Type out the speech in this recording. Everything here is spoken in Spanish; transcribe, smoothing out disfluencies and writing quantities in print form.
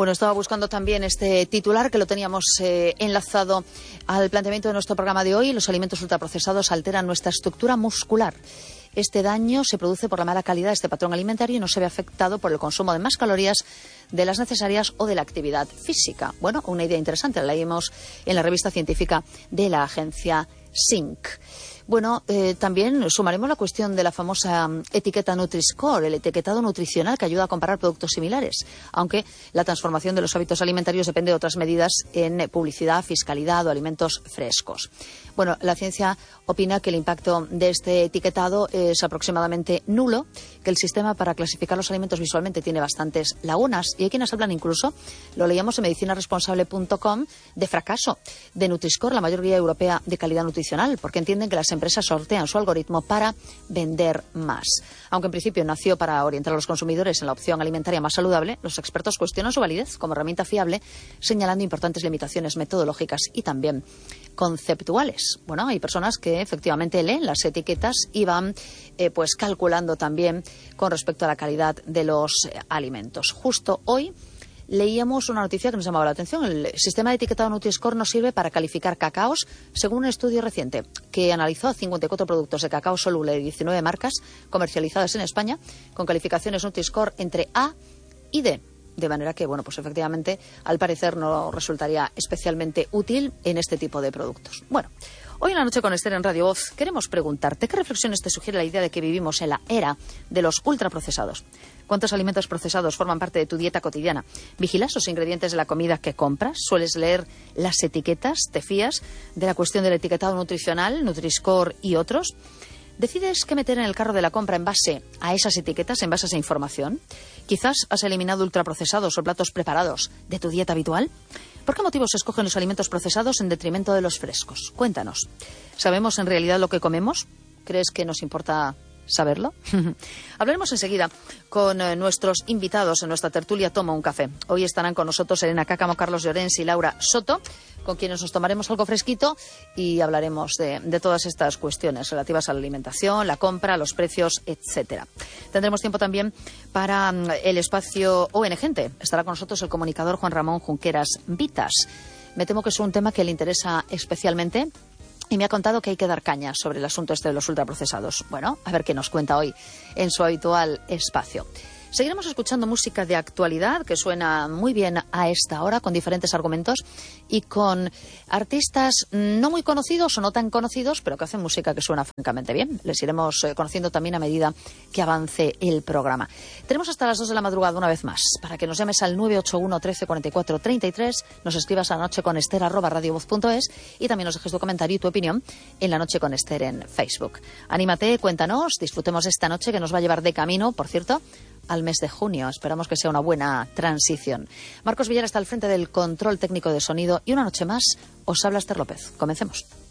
Bueno, estaba buscando también este titular que lo teníamos enlazado al planteamiento de nuestro programa de hoy. Los alimentos ultraprocesados alteran nuestra estructura muscular. Este daño se produce por la mala calidad de este patrón alimentario y no se ve afectado por el consumo de más calorías de las necesarias o de la actividad física. Bueno, una idea interesante, la leímos en la revista científica de la agencia SINC. Bueno, también sumaremos la cuestión de la famosa etiqueta Nutri-Score, el etiquetado nutricional que ayuda a comparar productos similares, aunque la transformación de los hábitos alimentarios depende de otras medidas en publicidad, fiscalidad o alimentos frescos. Bueno, la ciencia opina que el impacto de este etiquetado es aproximadamente nulo, que el sistema para clasificar los alimentos visualmente tiene bastantes lagunas y hay quienes hablan incluso, lo leíamos en medicinaresponsable.com, de fracaso de Nutri-Score, la mayor guía europea de calidad nutricional, porque entienden que las empresas sortean su algoritmo para vender más. Aunque en principio nació para orientar a los consumidores en la opción alimentaria más saludable, los expertos cuestionan su validez como herramienta fiable, señalando importantes limitaciones metodológicas y también conceptuales. Bueno, hay personas que efectivamente leen las etiquetas y van pues calculando también con respecto a la calidad de los alimentos. Justo hoy leíamos una noticia que nos llamaba la atención. El sistema de etiquetado Nutri-Score nos sirve para calificar cacaos según un estudio reciente que analizó 54 productos de cacao soluble de 19 marcas comercializadas en España con calificaciones Nutri-Score entre A y D. De manera que, bueno, pues efectivamente, al parecer no resultaría especialmente útil en este tipo de productos. Bueno, hoy en la noche con Esther en Radio Voz queremos preguntarte ¿qué reflexiones te sugiere la idea de que vivimos en la era de los ultraprocesados? ¿Cuántos alimentos procesados forman parte de tu dieta cotidiana? ¿Vigilas los ingredientes de la comida que compras? ¿Sueles leer las etiquetas? ¿Te fías de la cuestión del etiquetado nutricional, Nutri-Score y otros? ¿Decides qué meter en el carro de la compra en base a esas etiquetas, en base a esa información? ¿Quizás has eliminado ultraprocesados o platos preparados de tu dieta habitual? ¿Por qué motivos se escogen los alimentos procesados en detrimento de los frescos? Cuéntanos. ¿Sabemos en realidad lo que comemos? ¿Crees que nos importa saberlo? Hablaremos enseguida con nuestros invitados en nuestra tertulia Toma un Café. Hoy estarán con nosotros Elena Cácamo, Carlos Llorens y Laura Soto, con quienes nos tomaremos algo fresquito y hablaremos de todas estas cuestiones relativas a la alimentación, la compra, los precios, etcétera. Tendremos tiempo también para el espacio ON Gente. Estará con nosotros el comunicador Juan Ramón Junqueras Vitas. Me temo que es un tema que le interesa especialmente y me ha contado que hay que dar caña sobre el asunto este de los ultraprocesados. Bueno, a ver qué nos cuenta hoy en su habitual espacio. Seguiremos escuchando música de actualidad que suena muy bien a esta hora, con diferentes argumentos y con artistas no muy conocidos o no tan conocidos, pero que hacen música que suena francamente bien. Les iremos conociendo también a medida que avance el programa. Tenemos hasta las 2 de la madrugada una vez más, para que nos llames al 981 13 44 33, nos escribas a lanocheconester@radiovoz.es y también nos dejes tu comentario y tu opinión en La Noche con Esther en Facebook. Anímate, cuéntanos, disfrutemos esta noche que nos va a llevar de camino, por cierto, al mes de junio. Esperamos que sea una buena transición. Marcos Villar está al frente del control técnico de sonido y una noche más os habla Esther López. Comencemos.